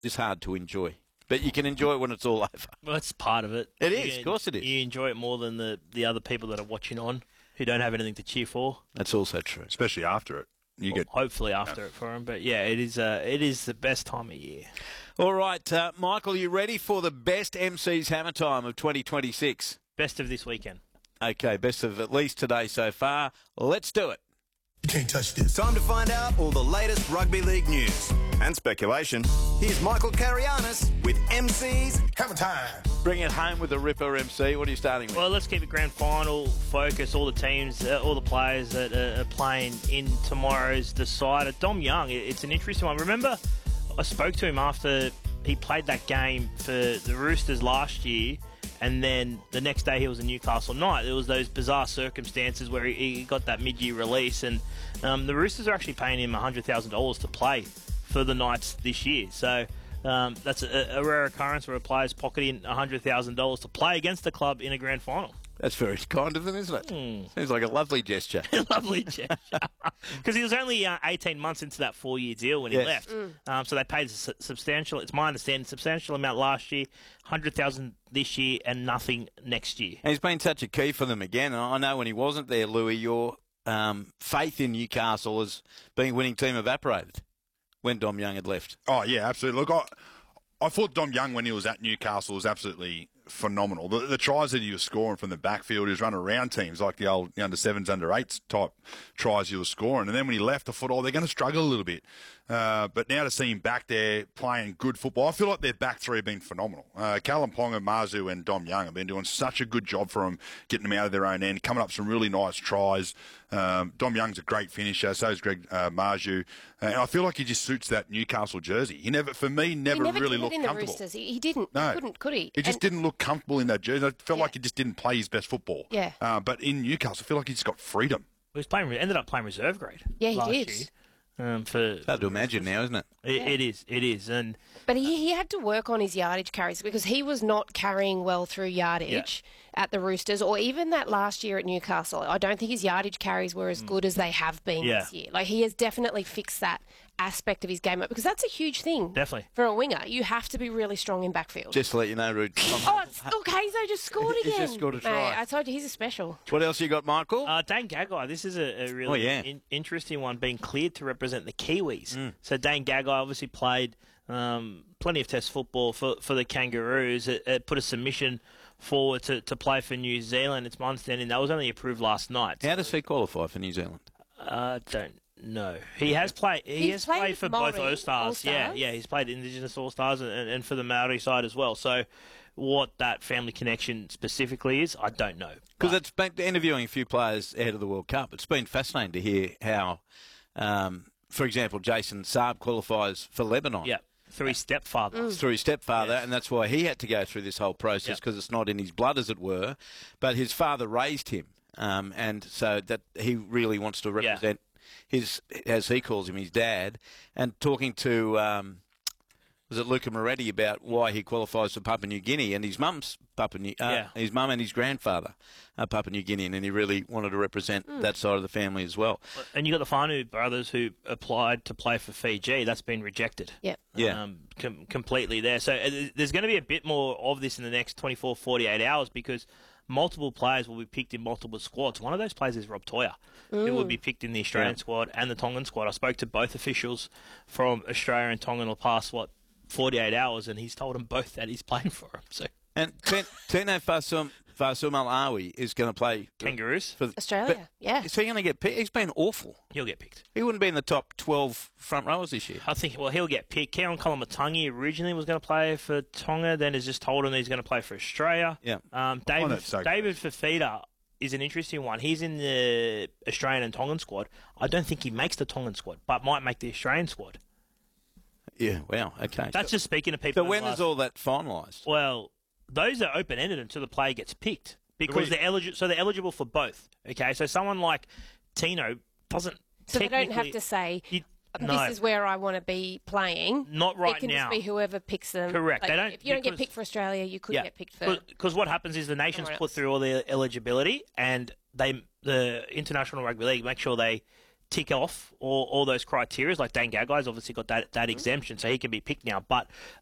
is hard to enjoy. But you can enjoy it when it's all over. Well, that's part of it. It is, of course it is. You enjoy it more than the other people that are watching on who don't have anything to cheer for. That's also true. Especially after it. Hopefully after it for them. But, yeah, it is the best time of year. All right, Michael, you ready for the best MC's Hammer Time of 2026? Best of this weekend. Okay, best of at least today so far. Let's do it. You can't touch this. Time to find out all the latest rugby league news and speculation. Here's Michael Carianis with MC's Hammer Time. Bring it home with a ripper, MC. What are you starting with? Well, let's keep it grand final focus. All the teams, all the players that are playing in tomorrow's decider. Dom Young, it's an interesting one. Remember, I spoke to him after he played that game for the Roosters last year, and then the next day he was a Newcastle Knight. There was those bizarre circumstances where he got that mid-year release, and the Roosters are actually paying him $100,000 to play for the Knights this year. So that's a rare occurrence where a player's pocketing $100,000 to play against the club in a grand final. That's very kind of them, isn't it? Seems like a lovely gesture. Lovely gesture. Because he was only 18 months into that 4-year deal when he left. So they paid a substantial, it's my understanding, substantial amount last year, $100,000 this year and nothing next year. And he's been such a key for them again. And I know when he wasn't there, Louis, your faith in Newcastle as being a winning team evaporated when Dom Young had left. Oh, yeah, absolutely. Look, I thought Dom Young, when he was at Newcastle, was absolutely phenomenal. The tries that he was scoring from the backfield, he was running around teams like the old under-7s, under-8s type tries he was scoring. And then when he left, I thought, they're going to struggle a little bit. But now to see him back there playing good football, I feel like their back three have been phenomenal. Callum Ponga, Marzu and Dom Young have been doing such a good job for them, getting them out of their own end, coming up with some really nice tries. Dom Young's a great finisher, so is Greg Marzu. And I feel like he just suits that Newcastle jersey. He never really looked in the comfortable. Roosters. He didn't. No. He couldn't, could he? He just didn't look comfortable in that jersey. I felt like he just didn't play his best football. Yeah. But in Newcastle, I feel like he just got freedom. He ended up playing reserve grade. Yeah, he last did. Year. It's hard to imagine now, isn't it? It is. But he had to work on his yardage carries because he was not carrying well through yardage at the Roosters or even that last year at Newcastle. I don't think his yardage carries were as good as they have been this year. Like, he has definitely fixed that aspect of his game up because that's a huge thing. Definitely. For a winger, you have to be really strong in backfield. Just to let you know, Rude. Hazo just scored again. He's just scored a try. Mate, I told you, he's a special. What else you got, Michael? Dane Gagai. This is a really interesting one, being cleared to represent the Kiwis. So Dane Gagai obviously played plenty of Test football for the Kangaroos. It put a submission forward to play for New Zealand. It's my understanding that was only approved last night. How does he qualify for New Zealand? Don't know. He has played. He has played for both All-Stars. Yeah. He's played Indigenous All-Stars and for the Maori side as well. So, what that family connection specifically is, I don't know. Because it's been interviewing a few players ahead of the World Cup. It's been fascinating to hear how, for example, Jason Saab qualifies for Lebanon. Yeah. Through his stepfather. Through his stepfather, and that's why he had to go through this whole process because it's not in his blood, as it were. But his father raised him, and so that he really wants to represent his, as he calls him, his dad. And talking to, was it Luca Moretti about why he qualifies for Papua New Guinea, and his mum's his mum and his grandfather are Papua New Guinean, and he really wanted to represent that side of the family as well. And you got the Whānau brothers who applied to play for Fiji. That's been rejected. Completely there. So there's going to be a bit more of this in the next 24, 48 hours because multiple players will be picked in multiple squads. One of those players is Rob Toya, who will be picked in the Australian squad and the Tongan squad. I spoke to both officials from Australia and Tonga in the past, 48 hours, and he's told them both that he's playing for them. So. And Tino Fa'asuamaleaui is going to play Kangaroos for Australia. Is he going to get picked? He's been awful. He'll get picked. He wouldn't be in the top 12 front rowers this year. I think. Well, he'll get picked. Kieran Koloamatangi originally was going to play for Tonga, then has just told him that he's going to play for Australia. Yeah. David Fafita is an interesting one. He's in the Australian and Tongan squad. I don't think he makes the Tongan squad, but might make the Australian squad. Yeah. Wow. Okay. That's just speaking to people. So when is all that finalised? Well, those are open-ended until the player gets picked because they're eligible. So they're eligible for both. Okay, so someone like Tino doesn't. So they don't have to say this is where I want to be playing. Not right now. It can just be whoever picks them. Correct. Like, if you don't get picked for Australia, you could get picked for. Because what happens is the nations put through all their eligibility, and the International Rugby League make sure they tick off all those criteria. Like Dane Gaggai's obviously got that exemption, so he can be picked now. But